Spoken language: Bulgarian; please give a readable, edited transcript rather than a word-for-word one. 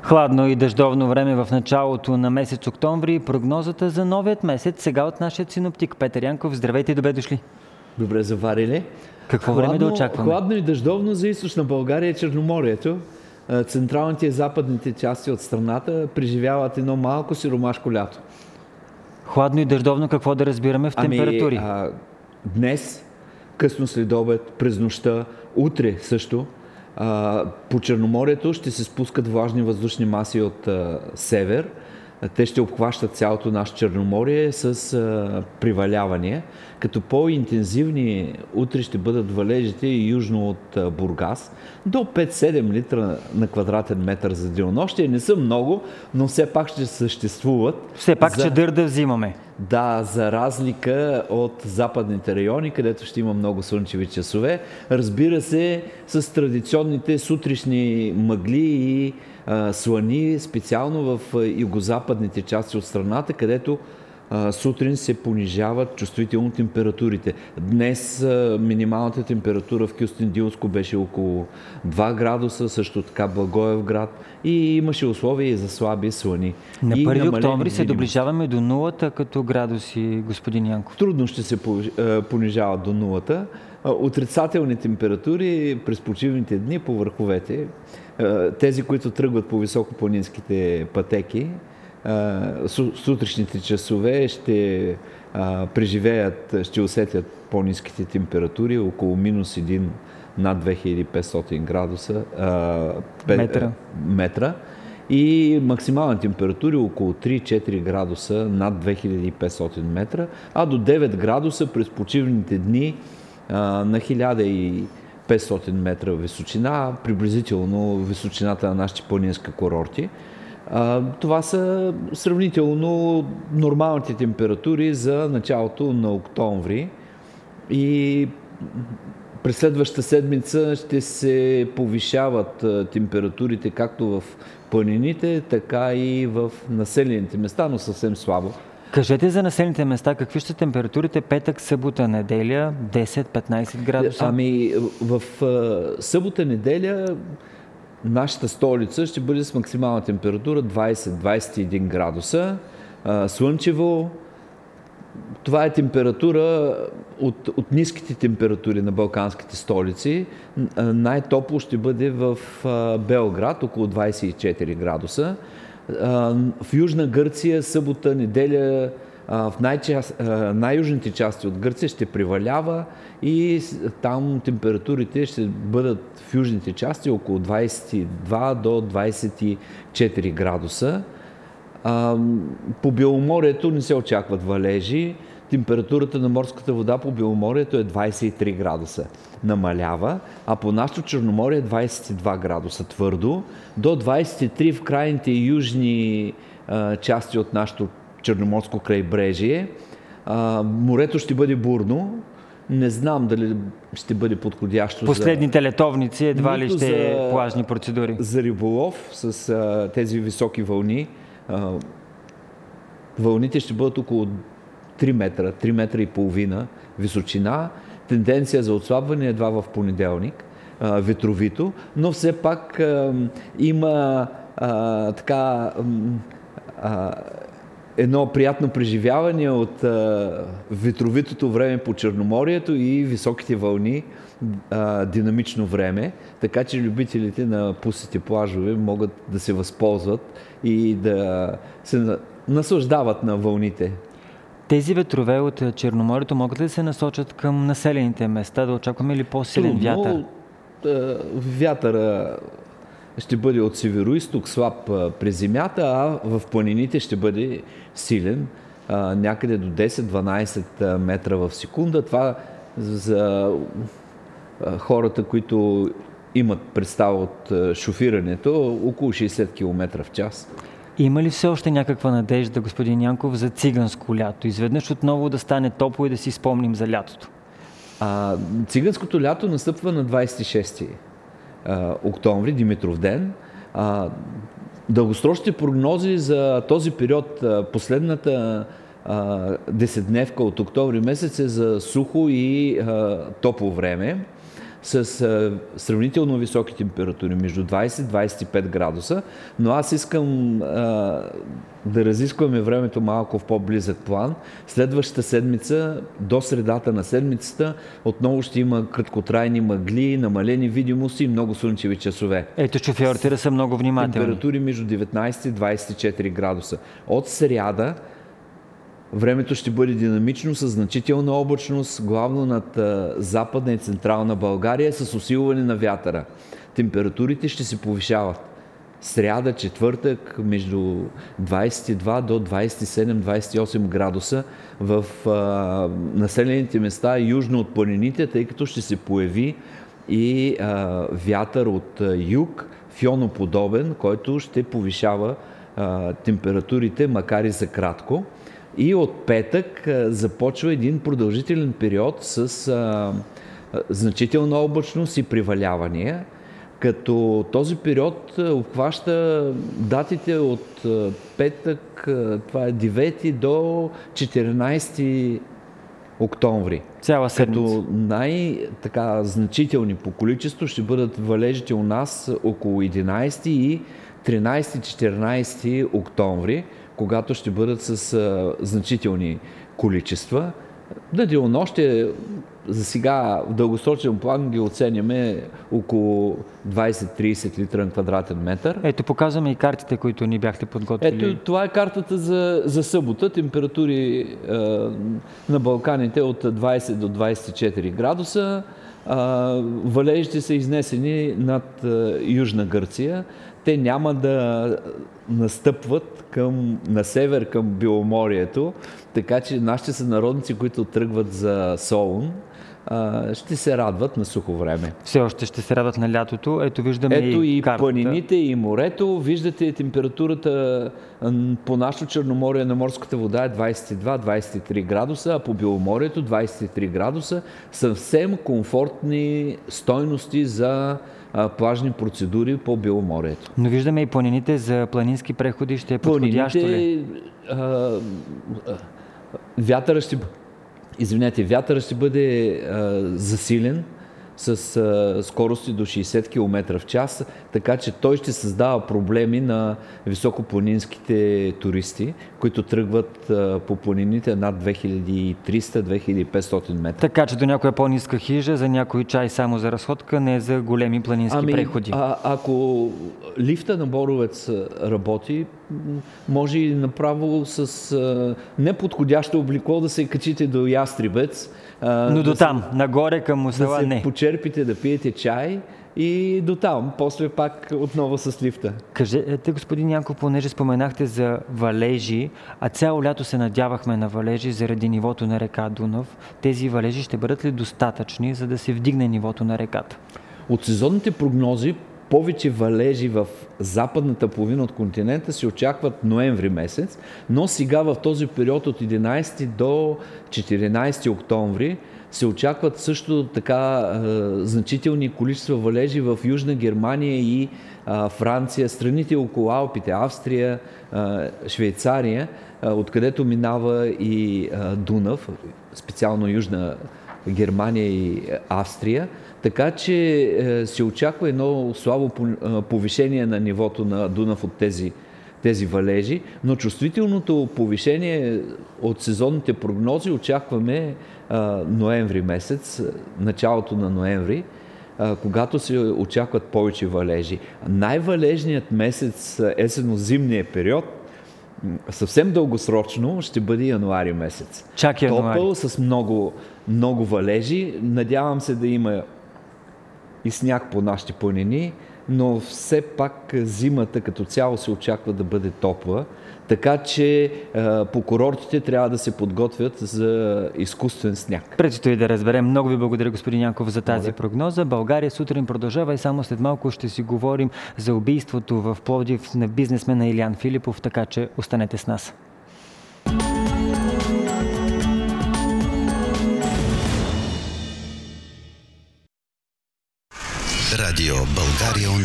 Хладно и дъждовно време в началото на месец октомври. Прогнозата за новият месец сега от нашия синоптик Петър Янков. Здравейте и добре дошли. Добре заварили. Какво време да очакваме? Хладно и дъждовно за източна България и Черноморието. Централните и западните части от страната преживяват едно малко сиромашко лято. Хладно и дъждовно какво да разбираме в температури? Днес, късно след обед, през нощта, утре също, по Черноморието ще се спускат влажни въздушни маси от север. Те ще обхващат цялото наше Черноморие с привалявания, като по-интензивни утре ще бъдат валежите и южно от Бургас. До 5-7 литра на квадратен метър за денонощие. Не са много, но все пак ще съществуват. Все пак чадър да взимаме. Да, за разлика от западните райони, където ще има много слънчеви часове. Разбира се, с традиционните сутрешни мъгли и слани, специално в югозападните части от страната, където сутрин се понижават чувствително температурите. Днес минималната температура в Кюстендилско беше около 2 градуса, също така Благоевград, и имаше условия и за слаби слани. На 1 октомври се доближаваме до нулата като градуси, господин Янков. Трудно ще се понижават до нулата. Отрицателни температури през почивните дни по върховете. Тези, които тръгват по високопланинските пътеки, сутрешните часове ще преживеят, ще усетят по-ниските температури, около минус 1 над 2500 градуса метра и максимална температура около 3-4 градуса над 2500 метра, а до 9 градуса през почивните дни на 1500 метра височина, приблизително височината на нашите планински курорти. Това са сравнително нормалните температури за началото на октомври и през следващата седмица ще се повишават температурите както в планините, така и в населените места, но съвсем слабо. Кажете за населените места, какви ще са температурите петък, събота, неделя, 10-15 градуса? В събота, неделя нашата столица ще бъде с максимална температура 20-21 градуса. Слънчево. Това е температура от ниските температури на балканските столици. Най-топло ще бъде в Белград, около 24 градуса. В Южна Гърция събота, неделя, в най-южните части от Гърция ще превалява и там температурите ще бъдат в южните части около 22 до 24 градуса. По Беломорието не се очакват валежи. Температурата на морската вода по Беломорието е 23 градуса. Намалява, а по нашото Черноморие е 22 градуса твърдо, до 23 в крайните южни части от нашото Черноморско крайбрежие. Морето ще бъде бурно. Не знам дали ще бъде подходящо последните летовници, едва ли ще е плажни процедури. За риболов с тези високи вълни. Вълните ще бъдат около 3 метра и половина височина. Тенденция за отслабване едва в понеделник, ветровито, но все пак има едно приятно преживяване от ветровитото време по Черноморието и високите вълни, динамично време, така че любителите на пустите плажове могат да се възползват и да се наслаждават на вълните. Тези ветрове от Черноморието могат ли да се насочат към населените места, да очакваме ли по-силен вятър? Вятъра ще бъде от североизток, слаб през земята, а в планините ще бъде силен, някъде до 10-12 метра в секунда. Това за хората, които имат представа от шофирането, около 60 км в час. Има ли все още някаква надежда, господин Янков, за циганско лято? Изведнъж отново да стане топло и да си спомним за лятото? Циганското лято настъпва на 26 октомври, Димитров ден. Дългосрочните прогнози за този период, последната десетдневка от октомври месец е за сухо и топло време. с сравнително високи температури, между 20-25 градуса, но аз искам да разискваме времето малко в по-близък план. Следващата седмица, до средата на седмицата, отново ще има краткотрайни мъгли, намалени видимости и много слънчеви часове. Ето, шофьорите да са много внимателни. Температури между 19 и 24 градуса. От сряда времето ще бъде динамично с значителна облачност, главно над западна и централна България, с усилване на вятъра. Температурите ще се повишават. Сряда, четвъртък, между 22 до 27-28 градуса в населените места южно от планините, тъй като ще се появи и вятър от юг, фионоподобен, който ще повишава температурите, макар и за кратко. И от петък започва един продължителен период с значителна облачност и привалявания, като този период обхваща датите от петък, това е 9 до 14 октомври. Цяла седмица. Като най-така значителни по количество ще бъдат валежите у нас около 11 и 13-14 октомври, когато ще бъдат с значителни количества. На денонощие за сега в дългосрочен план ги оценяме около 20-30 литра на квадратен метър. Ето, показваме и картите, които ни бяхте подготвили. Ето, това е картата за събота. Температури на Балканите от 20 до 24 градуса. Валежите са изнесени над Южна Гърция. Те няма да настъпват на север към Беломорието, така че нашите сънародници, които тръгват за Солун, ще се радват на сухо време. Все още ще се радват на лятото. Ето виждаме и картата. планините, и морето. Виждате температурата по нашото Черноморие на морската вода е 22-23 градуса, а по Беломорието 23 градуса. Съвсем комфортни стойности за плажни процедури по Беломорието. Но виждаме и планините за планински преходи. Ще е подходящо ли? Вятъра ще бъде засилен с скорости до 60 км в час, така че той ще създава проблеми на високопланинските туристи, които тръгват по планините над 2300-2500 метра. Така че до някоя по-ниска хижа, за някой чай само за разходка, не за големи планински преходи. Ако лифта на Боровец работи, може и направо с неподходящо облекло да се качите до Ястребец. Но до там, нагоре към Мусала, не. Да се почерпите, да пиете чай и до там, после пак отново с лифта. Кажете, господин Янков, понеже споменахте за валежи, а цяло лято се надявахме на валежи заради нивото на река Дунав. Тези валежи ще бъдат ли достатъчни, за да се вдигне нивото на реката? От сезонните прогнози повече валежи в западната половина от континента се очакват ноември месец, но сега в този период от 11 до 14 октомври се очакват също така значителни количества валежи в Южна Германия и Франция, страните около Алпите, Австрия, Швейцария, откъдето минава и Дунав, специално Южна Германия и Австрия. Така че се очаква едно слабо повишение на нивото на Дунав от тези валежи, но чувствителното повишение от сезонните прогнози очакваме ноември месец, началото на ноември, когато се очакват повече валежи. Най-валежният месец, есенно-зимния период, съвсем дългосрочно ще бъде януари месец. Чак януари. Топъл с много валежи. Надявам се да има и сняг по нашите планини, но все пак зимата като цяло се очаква да бъде топла, така че по курортите трябва да се подготвят за изкуствен сняг. Предстои да разберем. Много ви благодаря, господин Янков, за тази прогноза. България сутрин продължава и само след малко ще си говорим за убийството в Пловдив на бизнесмена Илиян Филипов, така че останете с нас. Радио България